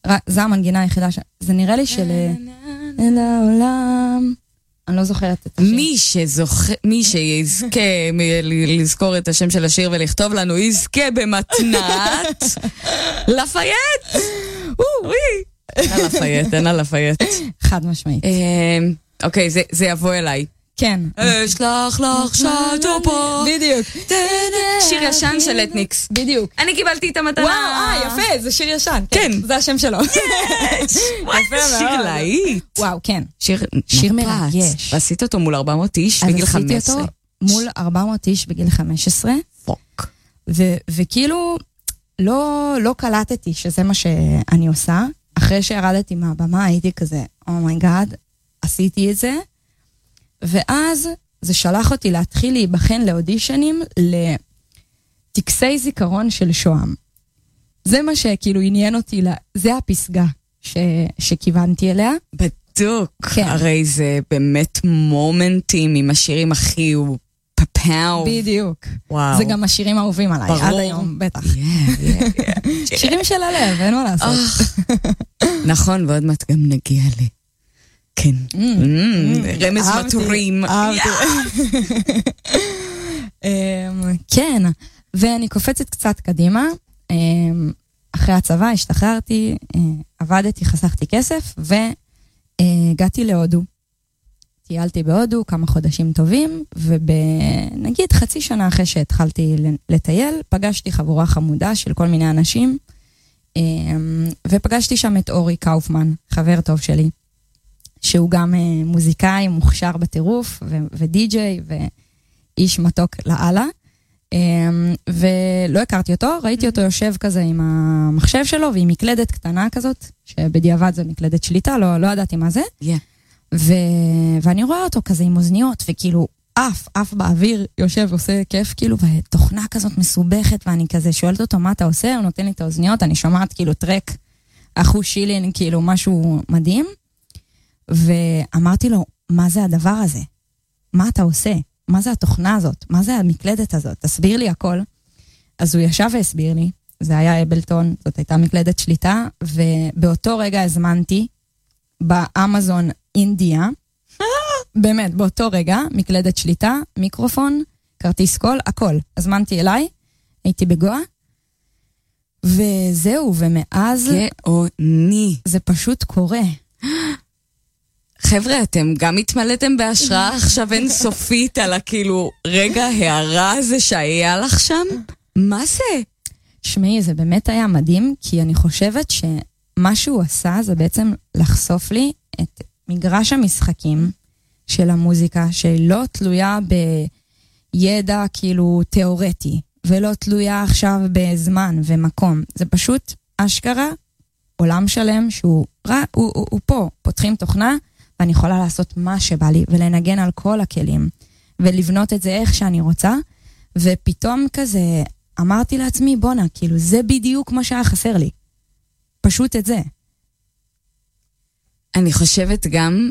זה המנגינה היחידה זה נראה לי של אל העולם. אני לא זוכרת את השם. מי שיזכה לזכור את השם של השיר ולכתוב לנו, יזכה במתנת לפייט. אין על לפייט. חד משמעית. אוקיי, זה יבוא אליי. כן. אשלח לך שטופה. בדיוק. שיר ישן של אתניקס. בדיוק. אני קיבלתי את המתנה. וואו, יפה, זה שיר ישן. כן. זה השם שלו. וואי, שיר להיט. וואו, כן. שיר מרגש. ועשית אותו מול 400 איש בגיל 15. אז עשיתי אותו מול 400 איש בגיל 15. פוק. וכאילו, לא קלטתי שזה מה שאני עושה. אחרי שירדתי מהבמה, הייתי כזה, אומייגאד, עשיתי את זה. ואז זה שלח אותי להתחיל להיבחן לאודישנים לטקסי זיכרון של שוהם. זה מה שכאילו עניין אותי, זה הפסגה שכיוונתי אליה. בדיוק, כן. הרי זה באמת מומנטים עם השירים הכי פפאו. בדיוק. וואו. זה גם השירים האהובים עליי, ברור. עד היום, בטח. שירים של הלב, אין מה לעשות. נכון, ועוד מעט גם נגיע לי. כן. רמז מטורים. כן, ואני קופצת קצת קדימה. אחרי הצבא השתחררתי, עבדתי, חסכתי כסף, והגעתי להודו. טיילתי בהודו כמה חודשים טובים, ובנגיד חצי שנה אחרי שהתחלתי לטייל, פגשתי חבורה חמודה של כל מיני אנשים, ופגשתי שם את אורי קאופמן, חבר טוב שלי. שהוא גם מוזיקאי, מוכשר בטירוף, ודי-ג'יי, ואיש מתוק לאללה. ולא הכרתי אותו, ראיתי אותו יושב כזה עם המחשב שלו, ועם מקלדת קטנה כזאת, שבדיעבד זה מקלדת שליטה, לא ידעתי מה זה. ואני רואה אותו כזה עם אוזניות, וכאילו אף באוויר יושב ועושה כיף, כאילו, ותוכנה כזאת מסובכת, ואני כזה שואלת אותו מה אתה עושה, הוא נותן לי את האוזניות, אני שומעת כאילו טרק, אחו שילין, כאילו משהו מדהים. ואמרתי לו, מה זה הדבר הזה? מה אתה עושה? מה זה התוכנה הזאת? מה זה המקלדת הזאת? תסביר לי הכל. אז הוא ישב והסביר לי, זה היה אבלטון, זאת הייתה מקלדת שליטה, ובאותו רגע הזמנתי באמזון אינדיה, באמת, באותו רגע, מקלדת שליטה, מיקרופון, כרטיס קול, הכל. הזמנתי אליי, הייתי בגואה, וזהו, ומאז גאוני. זה פשוט קורה. חבר'ה, אתם גם התמלאתם בהשראה עכשיו אינסופית על הכאילו רגע הערה הזה שהיה לך שם? מה זה? שמעי, זה באמת היה מדהים, כי אני חושבת שמה שהוא עשה זה בעצם לחשוף לי את מגרש המשחקים של המוזיקה, שלא תלויה בידע כאילו תיאורטי, ולא תלויה עכשיו בזמן ומקום. זה פשוט אשכרה עולם שלם שהוא הוא פה, פותחים תוכנה, ואני יכולה לעשות מה שבא לי, ולנגן על כל הכלים, ולבנות את זה איך שאני רוצה, ופתאום כזה אמרתי לעצמי, בונה, כאילו זה בדיוק מה שהיה חסר לי. פשוט את זה. אני חושבת גם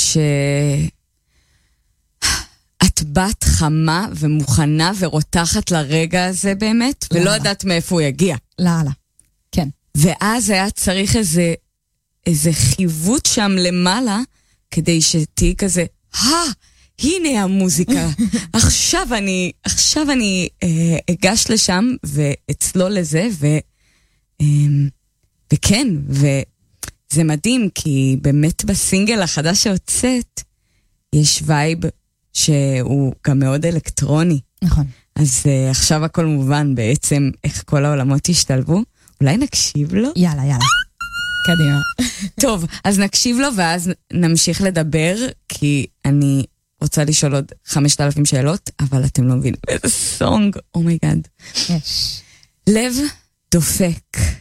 את בת חמה ומוכנה ורותחת לרגע הזה באמת, ולא יודעת מאיפה הוא יגיע. לאללה, כן. ואז היה צריך איזה חיווט שם למעלה, כדי שתהי כזה, הנה המוזיקה. עכשיו אני אגש לשם ואצלול לזה, וכן, וזה מדהים, כי באמת בסינגל החדש שהוצאת, יש וייב שהוא גם מאוד אלקטרוני. נכון. אז עכשיו הכל מובן בעצם איך כל העולמות השתלבו. אולי נקשיב לו? יאללה. קדימה. טוב, אז נקשיב לו ואז נמשיך לדבר, כי אני רוצה לשאול עוד 5,000 שאלות, אבל אתם לא מבינים איזה סונג, אומייגאד. יש. לב דופק.